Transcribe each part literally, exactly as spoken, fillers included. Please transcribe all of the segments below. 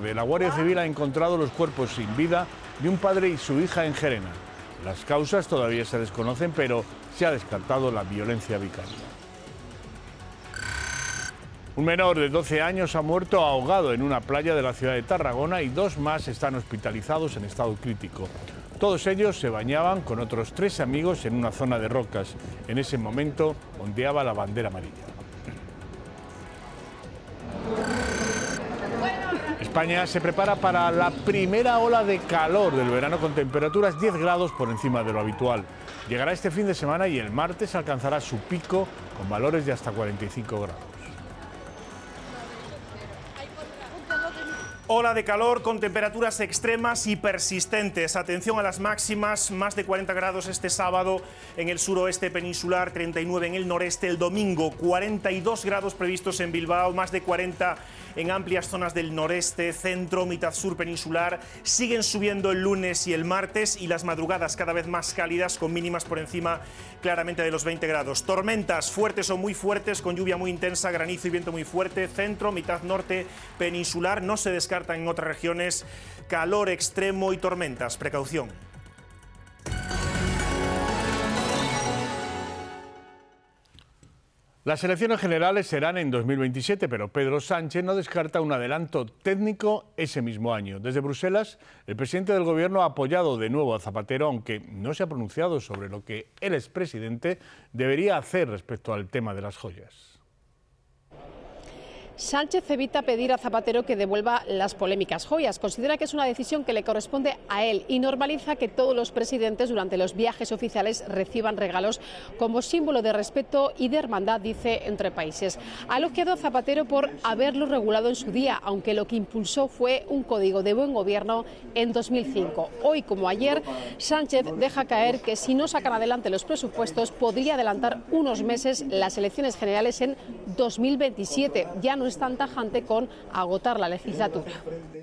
tarde, la Guardia Civil ha encontrado los cuerpos sin vida de un padre y su hija en Gerena. Las causas todavía se desconocen, pero se ha descartado la violencia vicaria. Un menor de doce años ha muerto ahogado en una playa de la ciudad de Tarragona y dos más están hospitalizados en estado crítico. Todos ellos se bañaban con otros tres amigos en una zona de rocas. En ese momento ondeaba la bandera amarilla. España se prepara para la primera ola de calor del verano con temperaturas diez grados por encima de lo habitual. Llegará este fin de semana y el martes alcanzará su pico con valores de hasta cuarenta y cinco grados. Ola de calor con temperaturas extremas y persistentes. Atención a las máximas, más de cuarenta grados este sábado en el suroeste peninsular, treinta y nueve en el noreste. El domingo, cuarenta y dos grados previstos en Bilbao, más de cuarenta en amplias zonas del noreste, centro, mitad sur peninsular. Siguen subiendo el lunes y el martes y las madrugadas cada vez más cálidas con mínimas por encima claramente de los veinte grados. Tormentas fuertes o muy fuertes con lluvia muy intensa, granizo y viento muy fuerte. Centro, mitad norte peninsular. No se descarta en otras regiones calor extremo y tormentas. Precaución. Las elecciones generales serán en dos mil veintisiete, pero Pedro Sánchez no descarta un adelanto técnico ese mismo año. Desde Bruselas, el presidente del Gobierno ha apoyado de nuevo a Zapatero, aunque no se ha pronunciado sobre lo que el expresidente debería hacer respecto al tema de las joyas. Sánchez evita pedir a Zapatero que devuelva las polémicas joyas. Considera que es una decisión que le corresponde a él y normaliza que todos los presidentes durante los viajes oficiales reciban regalos como símbolo de respeto y de hermandad, dice, entre países. Ha elogiado a Zapatero por haberlo regulado en su día, aunque lo que impulsó fue un código de buen gobierno en dos mil cinco. Hoy, como ayer, Sánchez deja caer que si no sacan adelante los presupuestos podría adelantar unos meses las elecciones generales en dos mil veintisiete. Ya no es tan tajante con agotar la legislatura.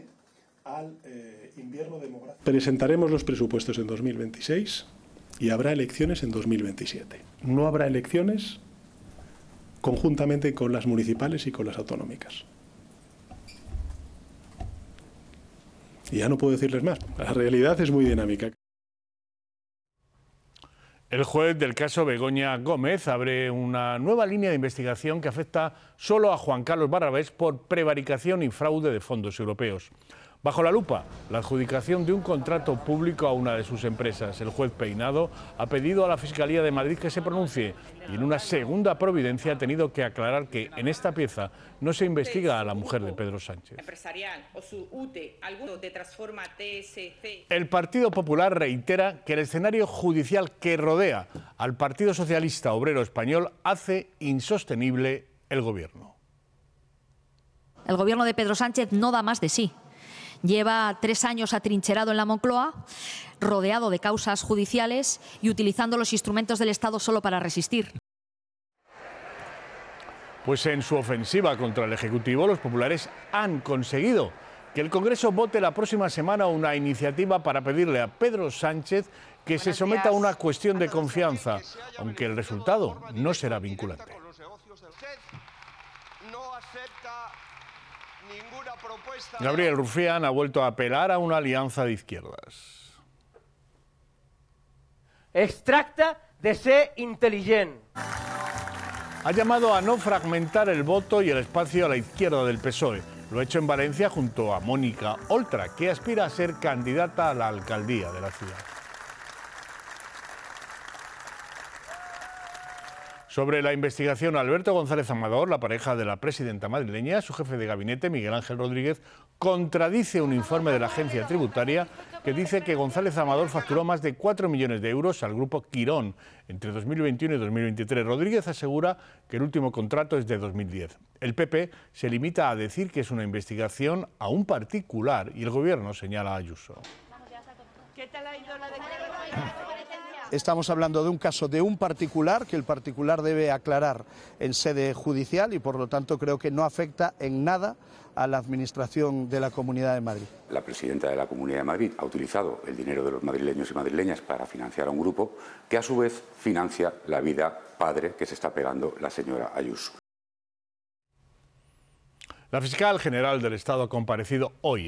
Presentaremos los presupuestos en dos mil veintiséis y habrá elecciones en dos mil veintisiete. No habrá elecciones conjuntamente con las municipales y con las autonómicas. Y ya no puedo decirles más. La realidad es muy dinámica. El juez del caso Begoña Gómez abre una nueva línea de investigación que afecta solo a Juan Carlos Barrabés por prevaricación y fraude de fondos europeos. Bajo la lupa, la adjudicación de un contrato público a una de sus empresas. El juez Peinado ha pedido a la Fiscalía de Madrid que se pronuncie y en una segunda providencia ha tenido que aclarar que en esta pieza no se investiga a la mujer de Pedro Sánchez. El Partido Popular reitera que el escenario judicial que rodea al Partido Socialista Obrero Español hace insostenible el gobierno. El gobierno de Pedro Sánchez no da más de sí. Lleva tres años atrincherado en la Moncloa, rodeado de causas judiciales y utilizando los instrumentos del Estado solo para resistir. Pues en su ofensiva contra el Ejecutivo, los populares han conseguido que el Congreso vote la próxima semana una iniciativa para pedirle a Pedro Sánchez que se someta a una cuestión de confianza, aunque el resultado no será vinculante. Gabriel Rufián ha vuelto a apelar a una alianza de izquierdas. Es tracta de ser intel·ligent. Ha llamado a no fragmentar el voto y el espacio a la izquierda del P S O E. Lo ha hecho en Valencia junto a Mónica Oltra, que aspira a ser candidata a la alcaldía de la ciudad. Sobre la investigación, Alberto González Amador, la pareja de la presidenta madrileña, su jefe de gabinete, Miguel Ángel Rodríguez, contradice un informe de la agencia tributaria que dice que González Amador facturó más de cuatro millones de euros al grupo Quirón entre dos mil veintiuno y dos mil veintitrés. Rodríguez asegura que el último contrato es de dos mil diez. El P P se limita a decir que es una investigación a un particular y el gobierno señala a Ayuso. ¿Qué tal ha ido la declaración? Estamos hablando de un caso de un particular que el particular debe aclarar en sede judicial y por lo tanto creo que no afecta en nada a la administración de la Comunidad de Madrid. La presidenta de la Comunidad de Madrid ha utilizado el dinero de los madrileños y madrileñas para financiar a un grupo que a su vez financia la vida padre que se está pegando la señora Ayuso. La fiscal general del Estado ha comparecido hoy